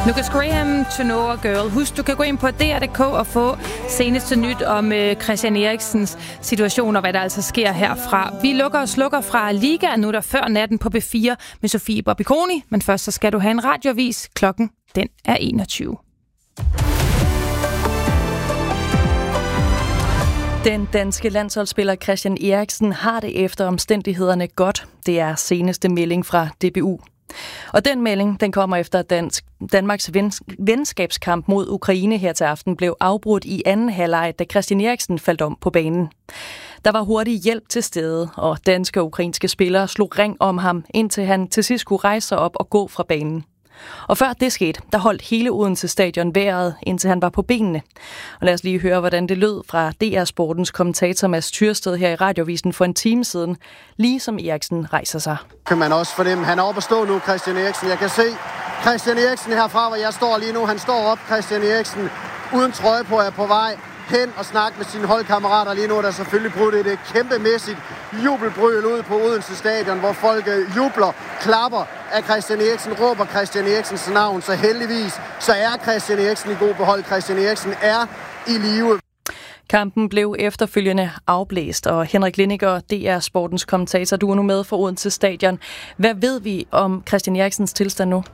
Lucas Graham, To Know a Girl. Husk, du kan gå ind på DR.dk og få seneste nyt om Christian Eriksens situation og hvad der altså sker herfra. Vi lukker og slukker fra Liga nu der før natten på B4 med Sofie Bobbiconi. Men først så skal du have en radioavis. Klokken den er 21. Den danske landsholdsspiller Christian Eriksen har det efter omstændighederne godt. Det er seneste melding fra DBU. Og den melding, den kommer efter Danmarks venskabskamp mod Ukraine her til aften blev afbrudt i anden halvleg, da Christian Eriksen faldt om på banen. Der var hurtig hjælp til stede, og danske og ukrainske spillere slog ring om ham, indtil han til sidst kunne rejse sig op og gå fra banen. Og før det skete, der holdt hele Odense Stadion vejret, indtil han var på benene. Og lad os lige høre, hvordan det lød fra DR Sportens kommentator Mads Tyrsted her i Radiovisen for en time siden, lige som Eriksen rejser sig. Kan man også fornemme, han er oppe at stå nu, Christian Eriksen. Jeg kan se Christian Eriksen herfra, hvor jeg står lige nu. Han står op, Christian Eriksen, uden trøje på, er på vej hen og snakke med sine holdkammerater. Lige nu er der selvfølgelig brudt et kæmpemæssigt jubelbrøl ud på Odense Stadion, hvor folk jubler, klapper af Christian Eriksen, råber Christian Eriksens navn. Så heldigvis, så er Christian Eriksen i god behold. Christian Eriksen er i live. Kampen blev efterfølgende afblæst, og Henrik Lindiger, DR Sportens kommentator, du er nu med for Odense Stadion. Hvad ved vi om Christian Eriksens tilstand nu?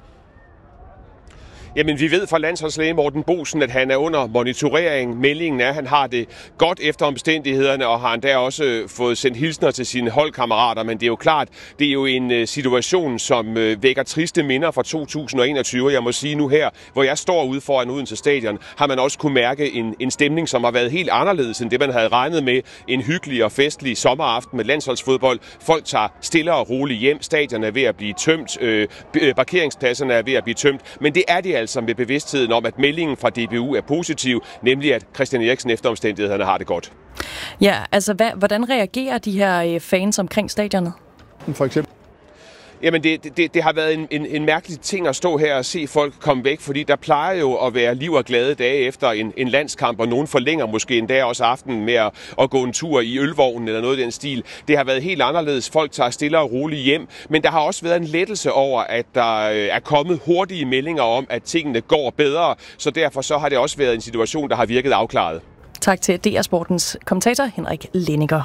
Jamen, vi ved fra landsholdslæge Morten Boesen, at han er under monitorering. Meldingen er, at han har det godt efter omstændighederne, og har endda også fået sendt hilsner til sine holdkammerater. Men det er jo klart, det er jo en situation, som vækker triste minder fra 2021. Jeg må sige nu her, hvor jeg står ude foran Odense Stadion, har man også kunne mærke en stemning, som har været helt anderledes end det, man havde regnet med. En hyggelig og festlig sommeraften med landsholdsfodbold. Folk tager stille og roligt hjem. Stadion er ved at blive tømt. Parkeringspladserne er ved at blive tømt. Men det er det altså med bevidstheden om, at meldingen fra DBU er positiv, nemlig at Christian Eriksen efter omstændighederne har det godt. Ja, altså hvordan reagerer de her fans omkring stadionet? For eksempel? Jamen, det har været en mærkelig ting at stå her og se folk komme væk, fordi der plejer jo at være liv og glade dage efter en landskamp, og nogen forlænger måske endda også aftenen med at gå en tur i ølvognen eller noget i den stil. Det har været helt anderledes. Folk tager stille og roligt hjem, men der har også været en lettelse over, at der er kommet hurtige meldinger om, at tingene går bedre, så derfor så har det også været en situation, der har virket afklaret. Tak til DR Sportens kommentator Henrik Lindiger.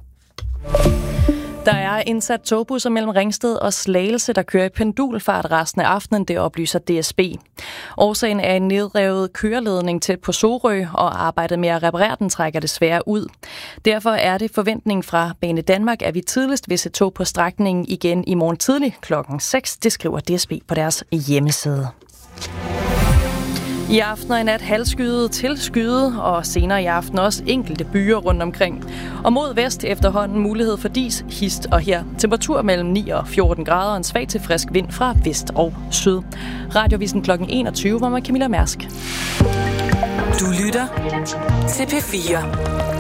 Der er indsat togbusser mellem Ringsted og Slagelse, der kører i pendulfart resten af aftenen, det oplyser DSB. Årsagen er en nedrevet køreledning tæt på Sorø, og arbejdet med at reparere den trækker desværre ud. Derfor er det forventning fra Bane Danmark, at vi tidligst vil se tog på strækningen igen i morgen tidlig klokken 6. Det skriver DSB på deres hjemmeside. I aften og i nat halvskyet til skyet, og senere i aften også enkelte byer rundt omkring. Og mod vest efterhånden mulighed for dis, hist og her. Temperatur mellem 9 og 14 grader og en svag til frisk vind fra vest og syd. Radiovisen klokken 21, hvor man Camilla Mærsk. Du lytter til P4.